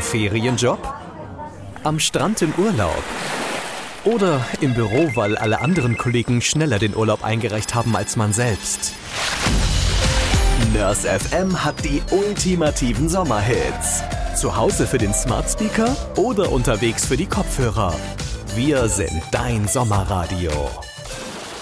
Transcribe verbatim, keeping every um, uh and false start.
Ferienjob? Am Strand im Urlaub? Oder im Büro, weil alle anderen Kollegen schneller den Urlaub eingereicht haben als man selbst? Nurse F M hat die ultimativen Sommerhits. Zu Hause für den Smart Speaker oder unterwegs für die Kopfhörer. Wir sind dein Sommerradio.